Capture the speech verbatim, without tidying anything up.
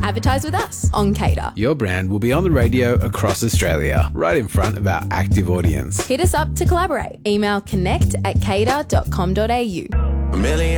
Advertise with us on Cater. Your brand will be on the radio across Australia, right in front of our active audience. Hit us up to collaborate. Email connect at cater dot com dot a u. A million